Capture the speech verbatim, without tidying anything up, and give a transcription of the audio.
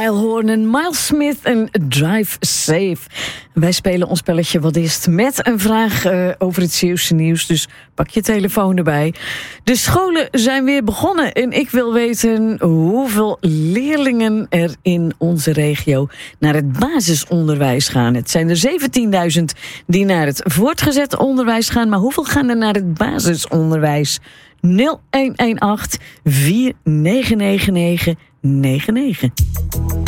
Horn en Miles Smith en Drive Safe. Wij spelen ons spelletje Wat is het? Met een vraag uh, over het Zeeuwse nieuws. Dus pak je telefoon erbij. De scholen zijn weer begonnen. En ik wil weten hoeveel leerlingen er in onze regio naar het basisonderwijs gaan. Het zijn er zeventienduizend die naar het voortgezet onderwijs gaan. Maar hoeveel gaan er naar het basisonderwijs? nul een een acht vier negen negen negen negen negen.